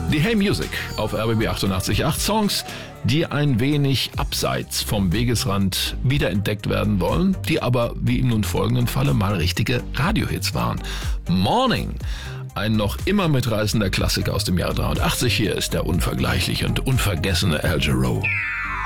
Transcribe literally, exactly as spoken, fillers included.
Die Hey Music auf R B B achtundachtzig Komma acht. Songs, die ein wenig abseits vom Wegesrand wiederentdeckt werden wollen, die aber, wie im nun folgenden Falle, mal richtige Radiohits waren. Morning, ein noch immer mitreißender Klassiker aus dem Jahr dreiundachtzig. Hier ist der unvergleichliche und unvergessene Al Jarreau.